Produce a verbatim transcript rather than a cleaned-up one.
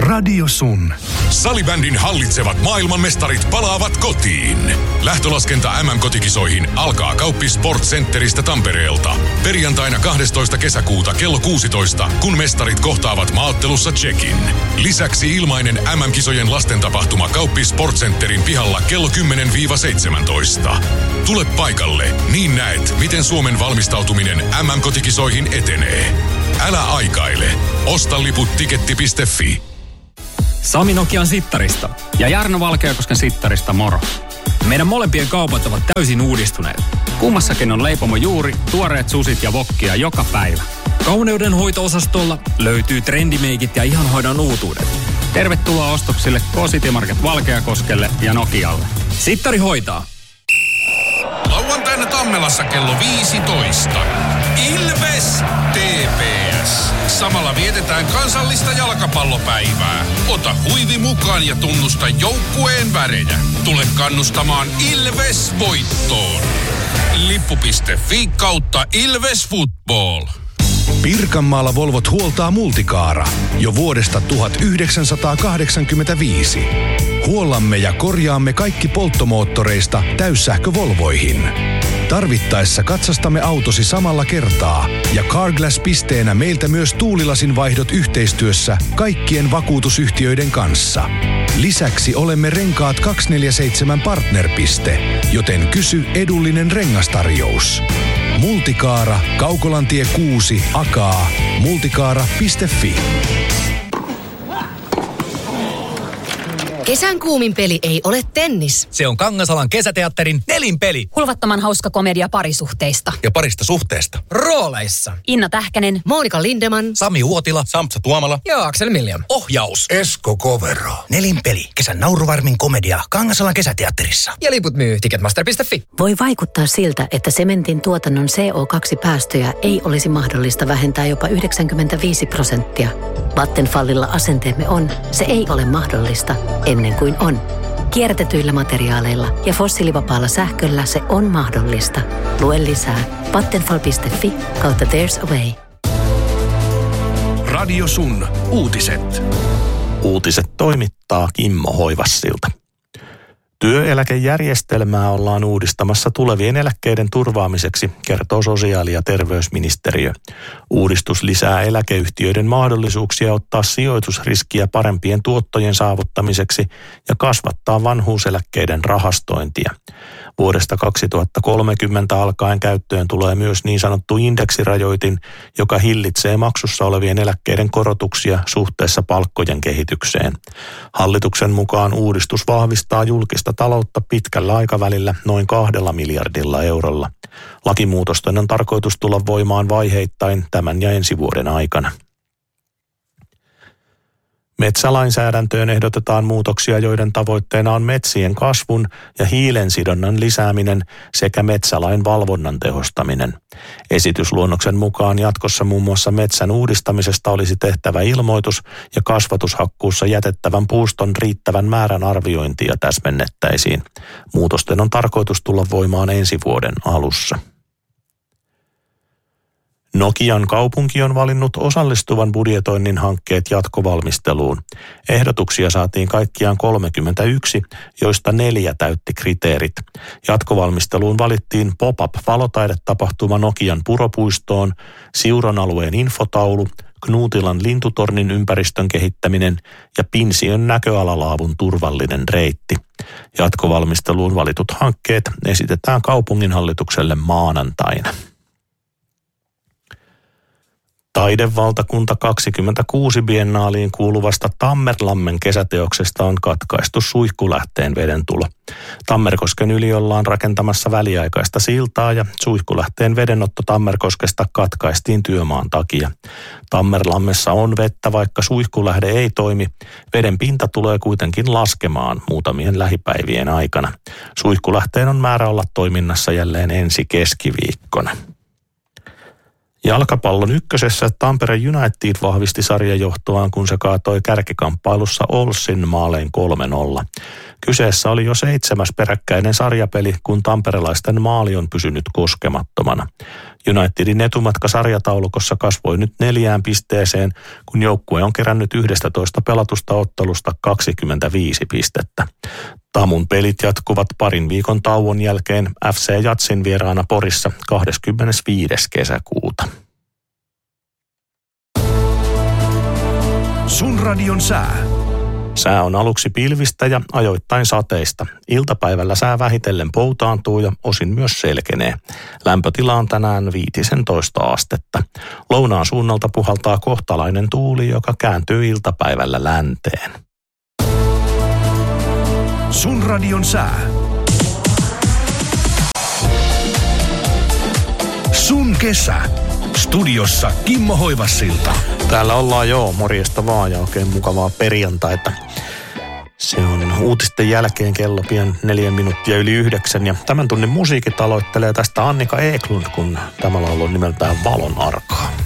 Radio Sun. Salibändin hallitsevat maailmanmestarit palaavat kotiin. Lähtölaskenta M M-kotikisoihin alkaa Kauppi Sport Centeristä Tampereelta. Perjantaina kahdestoista kesäkuuta kello kuusitoista, kun mestarit kohtaavat maaottelussa Tšekin. Lisäksi ilmainen M M-kisojen lastentapahtuma Kauppi Sport Centerin pihalla kello kymmenen seitsemäntoista. Tule paikalle, niin näet, miten Suomen valmistautuminen M M-kotikisoihin etenee. Älä aikaile. Osta liput tiketti piste fi. Sami Nokian sittarista ja Jarno Valkeakosken sittarista moro. Meidän molempien kaupat ovat täysin uudistuneet. Kummassakin on leipomo juuri, tuoreet susit ja wokkia joka päivä. Kauneudenhoito-osastolla löytyy trendimeikit ja ihanhoidon uutuudet. Tervetuloa ostoksille K-City Market Valkeakoskelle ja Nokialle. Sittari hoitaa. Lauantaina Tammelassa kello viisitoista. Ilves T P S. Samalla vietetään kansallista jalkapallopäivää. Ota huivi mukaan ja tunnusta joukkueen värejä. Tule kannustamaan Ilves voittoon. Lippu piste fi kautta Ilves Football. Pirkanmaalla Volvot huoltaa Multicaara jo vuodesta tuhatyhdeksänsataakahdeksankymmentäviisi. Huollamme ja korjaamme kaikki polttomoottoreista täyssähkövolvoihin. Tarvittaessa katsastamme autosi samalla kertaa ja Carglass-pisteenä meiltä myös tuulilasin vaihdot yhteistyössä kaikkien vakuutusyhtiöiden kanssa. Lisäksi olemme Renkaat kaksisataaneljäkymmentäseitsemän partnerpiste, joten kysy edullinen rengastarjous. Multicaara, Kaukolantie kuusi, Akaa, multicaara piste fi. Kesän kuumin peli ei ole tennis. Se on Kangasalan kesäteatterin Nelinpeli. Hulvattoman hauska komedia parisuhteista. Ja parista suhteesta. Rooleissa Inna Tähkänen, Monika Lindeman, Sami Uotila, Sampsa Tuomala ja Aksel Miljan. Ohjaus Esko Kovero. Nelinpeli. Kesän nauruvarmin komedia Kangasalan kesäteatterissa. Ja liput myy ticketmaster piste fi. Voi vaikuttaa siltä, että sementin tuotannon C O kaksi -päästöjä ei olisi mahdollista vähentää jopa yhdeksänkymmentäviisi prosenttia. Vattenfallilla asenteemme on, se ei ole mahdollista ennen kuin on. Kierrätetyillä materiaaleilla ja fossiilivapaalla sähköllä se on mahdollista. Lue lisää vattenfall piste fi kautta there's a way. Radio Sun. Uutiset. Uutiset toimittaa Kimmo Hoivassilta. Työeläkejärjestelmää ollaan uudistamassa tulevien eläkkeiden turvaamiseksi, kertoo sosiaali- ja terveysministeriö. Uudistus lisää eläkeyhtiöiden mahdollisuuksia ottaa sijoitusriskiä parempien tuottojen saavuttamiseksi ja kasvattaa vanhuuseläkkeiden rahastointia. Vuodesta kaksituhattakolmekymmentä alkaen käyttöön tulee myös niin sanottu indeksirajoitin, joka hillitsee maksussa olevien eläkkeiden korotuksia suhteessa palkkojen kehitykseen. Hallituksen mukaan uudistus vahvistaa julkista taloutta pitkällä aikavälillä noin kahdella miljardilla eurolla. Lakimuutosten on tarkoitus tulla voimaan vaiheittain tämän ja ensi vuoden aikana. Metsälainsäädäntöön ehdotetaan muutoksia, joiden tavoitteena on metsien kasvun ja hiilensidonnan lisääminen sekä metsälain valvonnan tehostaminen. Esitysluonnoksen mukaan jatkossa muun muassa metsän uudistamisesta olisi tehtävä ilmoitus ja kasvatushakkuussa jätettävän puuston riittävän määrän arviointia täsmennettäisiin. Muutosten on tarkoitus tulla voimaan ensi vuoden alussa. Nokian kaupunki on valinnut osallistuvan budjetoinnin hankkeet jatkovalmisteluun. Ehdotuksia saatiin kaikkiaan kolmekymmentäyksi, joista neljä täytti kriteerit. Jatkovalmisteluun valittiin pop-up-valotaidetapahtuma Nokian Puropuistoon, Siuron alueen infotaulu, Knuutilan lintutornin ympäristön kehittäminen ja Pinsiön näköalalaavun turvallinen reitti. Jatkovalmisteluun valitut hankkeet esitetään kaupunginhallitukselle maanantaina. Taidevaltakunta kaksikymmentäkuusi biennaaliin kuuluvasta Tammerlammen kesäteoksesta on katkaistu Suihkulähteen vedentulo. Tammerkosken yli ollaan rakentamassa väliaikaista siltaa ja Suihkulähteen vedenotto Tammerkoskesta katkaistiin työmaan takia. Tammerlammessa on vettä, vaikka Suihkulähde ei toimi. Veden pinta tulee kuitenkin laskemaan muutamien lähipäivien aikana. Suihkulähteen on määrä olla toiminnassa jälleen ensi keskiviikkona. Jalkapallon ykkösessä Tampere United vahvisti sarjajohtoaan, kun se kaatoi kärkikamppailussa Olssin maalein kolme nolla. Kyseessä oli jo seitsemäs peräkkäinen sarjapeli, kun tamperelaisten maali on pysynyt koskemattomana. Unitedin etumatka sarjataulukossa kasvoi nyt neljään pisteeseen, kun joukkue on kerännyt yksitoista pelatusta ottelusta kaksikymmentäviisi pistettä. Tamun pelit jatkuvat parin viikon tauon jälkeen F C Jatsin vieraana Porissa kahdeskymmenesviides kesäkuuta. Sun radion sää. Sää on aluksi pilvistä ja ajoittain sateista. Iltapäivällä sää vähitellen poutaantuu ja osin myös selkenee. Lämpötila on tänään viisitoista astetta. Lounaan suunnalta puhaltaa kohtalainen tuuli, joka kääntyy iltapäivällä länteen. Sun radion sää. Sun kesä. Studiossa Kimmo Hoivassilta. Täällä ollaan joo, morjesta vaan ja oikein mukavaa perjantaita. Se on uutisten jälkeen kello pian neljä minuuttia yli yhdeksän ja tämän tunnin musiikit aloittelee tästä Annika Eklund, kun tämä laulu on nimeltään Valon arkaa.